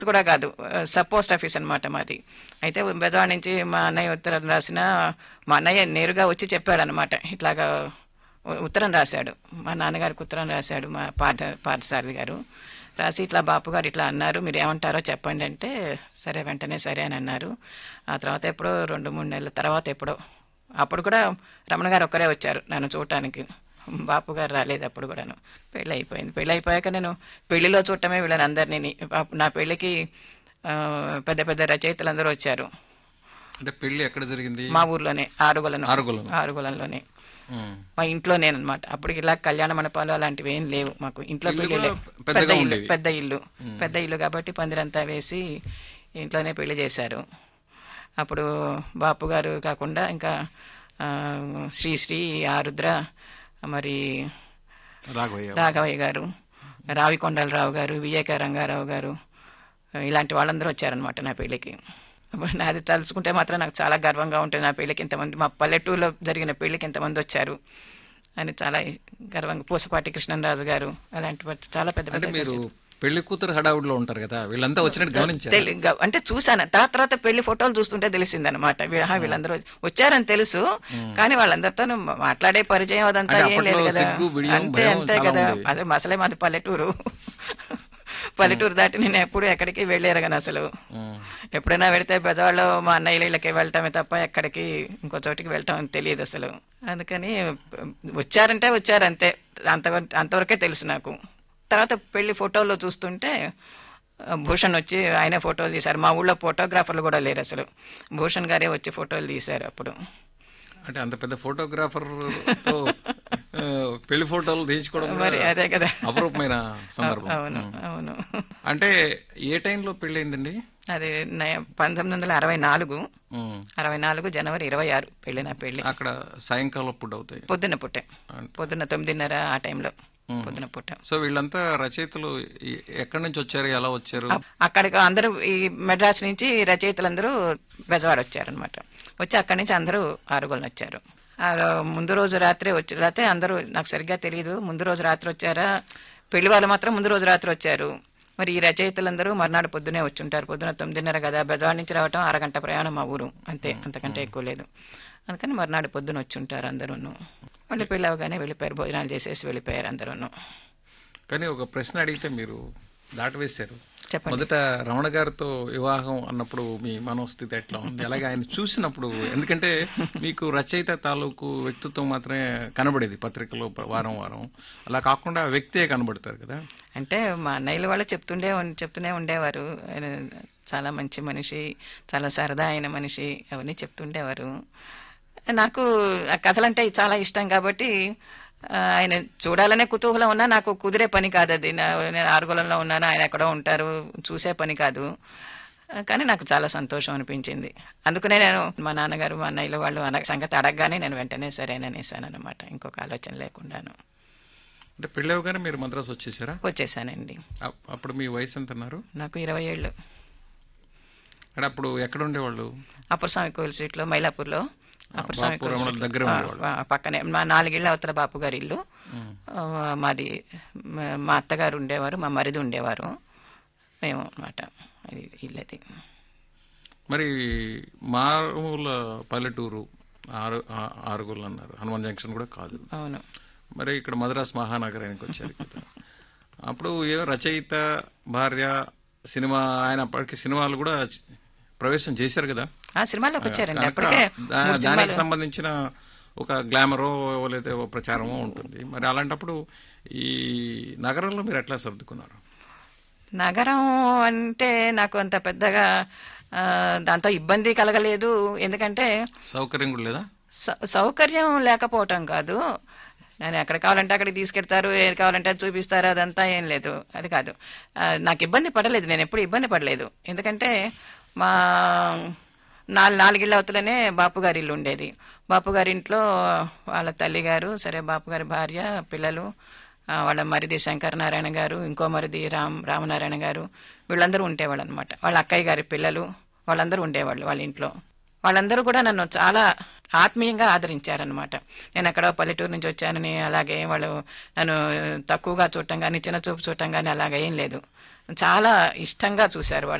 కూడా కాదు, sub post office అనమాట మాది. అయితే బెజవాడ నుంచి మా అన్నయ్య ఉత్తరం రాసిన, మా అన్నయ్య నేరుగా వచ్చి చెప్పాడు అనమాట, ఇట్లాగా ఉత్తరం రాశాడు, మా నాన్నగారికి ఉత్తరం రాశాడు మా పార్థసారథి గారు. రాసి ఇట్లా బాపు గారు ఇట్లా అన్నారు, మీరు ఏమంటారో చెప్పండి అంటే, సరే వెంటనే సరే అని అన్నారు. ఆ తర్వాత ఎప్పుడో 2-3 నెలల తర్వాత ఎప్పుడో, అప్పుడు కూడా రమణ గారు ఒక్కరే వచ్చారు నన్ను చూడటానికి, బాపు గారు రాలేదు అప్పుడు కూడాను. పెళ్ళి అయిపోయింది. పెళ్ళి అయిపోయాక నేను పెళ్లిలో చూడటమే వీళ్ళని అందరినీ. నా పెళ్లికి పెద్ద పెద్ద రచయితలందరూ వచ్చారు. అంటే పెళ్లి ఎక్కడ జరిగింది? మా ఊర్లోనే, ఆరుగులంలోనే, మా ఇంట్లోనేనమాట. అప్పటికి ఇలా కళ్యాణ మండపాలు అలాంటివి ఏం లేవు మాకు. ఇంట్లో పెళ్లి, పెద్ద ఇల్లు కాబట్టి పందిరంతా వేసి ఇంట్లోనే పెళ్లి చేశారు. అప్పుడు బాపు గారు కాకుండా ఇంకా శ్రీశ్రీ, ఆరుద్ర, మరి రాఘవయ్య గారు, రావికొండలరావు గారు, విజయక రంగారావు గారు, ఇలాంటి వాళ్ళందరూ వచ్చారనమాట నా పెళ్లికి. నాది తలుచుకుంటే మాత్రం నాకు చాలా గర్వంగా ఉంటుంది, నా పెళ్లికి ఇంతమంది, మా పల్లెటూరులో జరిగిన పెళ్లికి ఇంతమంది వచ్చారు అని చాలా గర్వంగా. పూసపాటి కృష్ణరాజు గారు, అలాంటి చాలా పెద్ద పెద్ద. పెళ్లి కూతురు హడావుడిలో ఉంటారు కదా, వీళ్ళంతా వచ్చినట్టు గమనించారు. అంటే చూసాను, తర్వాత పెళ్లి ఫోటోలు చూస్తుంటే తెలిసిందనమాట, వీళ్ళందరూ వచ్చారని తెలుసు, కానీ వాళ్ళందరితో మాట్లాడే పరిచయం అదంతా ఏం లేదు కదా. అంతే కదా, అదే అసలే మాది పల్లెటూరు దాటి నేను ఎప్పుడు ఎక్కడికి వెళ్ళారు అసలు. ఎప్పుడైనా వెళితే బెజవాడలో మా అన్నయ్య ఇళ్ళకి వెళ్ళటమే తప్ప ఎక్కడికి ఇంకో చోటికి వెళ్ళటం తెలియదు అసలు. అందుకని వచ్చారంటే వచ్చారంతే, అంతవరకే తెలుసు నాకు. తర్వాత పెళ్లి ఫోటోల్లో చూస్తుంటే భూషణ్ వచ్చి ఆయన ఫోటోలు తీశారు. మా ఊళ్ళో ఫోటోగ్రాఫర్లు కూడా లేరు అసలు, భూషణ్ గారే వచ్చి ఫోటోలు తీశారు అప్పుడు. అంటే అంత పెద్ద ఫోటోగ్రాఫర్ పెళ్లి ఫోటోలు తీసుకోవడం మరి అదే కదా, అపరూపమైన సందర్భం. అవును అవును. అంటే ఏ టైంలో పెళ్లి అయిందండి? అది 1964 జనవరి 26 పెళ్లి. నా పెళ్లి అక్కడ సాయంకాలం పుట్టు అవుతాయి, పొద్దున్న 9:30 ఆ టైంలో పొద్దున పుట్టాం. సో వీళ్ళంతా రచయితలు ఎక్కడి నుంచి వచ్చారు, ఎలా వచ్చారు? అక్కడికి అందరూ ఈ మెడ్రాస్ నుంచి రచయితలందరూ బెజవాడ వచ్చారనమాట. వచ్చి అక్కడి నుంచి అందరూ ఆరుగులను వచ్చారు. ముందు రోజు రాత్రే వచ్చి, లేకపోతే అందరూ నాకు సరిగ్గా తెలియదు, ముందు రోజు రాత్రి వచ్చారా, పెళ్లి వాళ్ళు మాత్రం ముందు రోజు రాత్రి వచ్చారు. మరి ఈ రచయితలందరూ మర్నాడు పొద్దునే వచ్చి ఉంటారు. పొద్దున 9:30 కదా, బెజవాడ నుంచి రావటం అరగంట ప్రయాణం మా ఊరు, అంతే, అంతకంటే ఎక్కువ లేదు. అందుకని మర్నాడు పొద్దున వచ్చి ఉంటారు అందరూ. మళ్ళీ పెళ్ళి అవగానే వెళ్ళిపోయారు, భోజనాలు చేసేసి వెళ్ళిపోయారు అందరూ. కానీ ఒక ప్రశ్న అడిగితే మీరు దాటవేశారు. చెప్పండి. మొదట రమణ గారితో వివాహం అన్నప్పుడు మీ మనోస్థితి ఎట్లా ఉంది? అలాగే ఆయన చూసినప్పుడు, ఎందుకంటే మీకు రచయిత తాలూకు వ్యక్తిత్వం మాత్రమే కనబడేది పత్రికలో వారం వారం, అలా కాకుండా వ్యక్తే కనబడతారు కదా. అంటే మా అన్నయ్యలు వాళ్ళు చెప్తూనే ఉండేవారు, ఆయన చాలా మంచి మనిషి, చాలా సరదా అయిన మనిషి, అవన్నీ చెప్తుండేవారు. నాకు ఆ కథలంటే చాలా ఇష్టం కాబట్టి ఆయన చూడాలనే కుతూహలం ఉన్నా నాకు కుదిరే పని కాదు అది. నేను ఆరుగులంలో ఉన్నాను, ఆయన ఎక్కడో ఉంటారు, చూసే పని కాదు. కానీ నాకు చాలా సంతోషం అనిపించింది. అందుకనే నేను మా నాన్నగారు, మా అన్నయ్యలు వాళ్ళు సంగతి అడగగానే నేను వెంటనే సరేననేసాను అనమాట, ఇంకొక ఆలోచన లేకుండాను. అంటే పెళ్ళి అవగానే మీరు మద్రాసు వచ్చేసారా? వచ్చేసానండి. అప్పుడు మీ వయసు ఎంత అన్నారు? నాకు 20 ఏళ్ళు. అంటే అప్పుడు ఎక్కడ ఉండేవాళ్ళు? అప్పర్ స్వామి కోవిల్ స్ట్రీట్లో, మైలాపూర్లో. దగ్గర పక్కనే మా 4 ఇళ్ళ అవతల బాపు గారి ఇల్లు మాది. మా అత్తగారు ఉండేవారు, మా మరిది ఉండేవారు, మేము అన్నమాట. అది ఇల్లది. మరి మామూల పల్లెటూరు ఆరుగులు అన్నారు, హనుమాన్ జంక్షన్ కూడా కాదు. అవును. మరి ఇక్కడ మద్రాస్ మహానగరానికి వచ్చారు కదా, అప్పుడు రచయిత భార్య, సినిమా, ఆయన అప్పటికి సినిమాలు కూడా ప్రవేశం చేశారు కదా. సినిమాలోకి వచ్చారండి. దానికి సంబంధించిన ఒక గ్లామరో లేదా ప్రచారమో ఉంటుంది. మరి అలాంటప్పుడు ఈ నగరంలో మీరు ఎట్లా సర్దుకున్నారు? నగరం అంటే నాకు అంత పెద్దగా దాంతో ఇబ్బంది కలగలేదు. ఎందుకంటే సౌకర్యం కూడా లేదా? సౌకర్యం లేకపోవటం కాదు, నేను ఎక్కడ కావాలంటే అక్కడికి తీసుకెళ్తారు, ఏది కావాలంటే అది చూపిస్తారు, అదంతా ఏం లేదు, అది కాదు. నాకు ఇబ్బంది పడలేదు, నేను ఎప్పుడు ఇబ్బంది పడలేదు. ఎందుకంటే మా 4 ఇళ్ళ అవతలనే బాపు గారి ఇల్లు ఉండేది. బాపు గారి ఇంట్లో వాళ్ళ తల్లిగారు, సరే బాపు గారి భార్య, పిల్లలు, వాళ్ళ మరిది శంకరనారాయణ గారు, ఇంకో మరిది రామనారాయణ గారు, వీళ్ళందరూ ఉండేవాళ్ళు అనమాట. వాళ్ళ అక్కయ్య గారి పిల్లలు వాళ్ళందరూ ఉండేవాళ్ళు వాళ్ళ ఇంట్లో. వాళ్ళందరూ కూడా నన్ను చాలా ఆత్మీయంగా ఆదరించారనమాట. నేను ఎక్కడో పల్లెటూరు నుంచి వచ్చానని అలాగే వాళ్ళు నన్ను తక్కువగా చూడటం కానీ, చిన్న చూపు చూడటం కానీ అలాగేం లేదు. చాలా ఇష్టంగా చూశారు వాళ్ళు.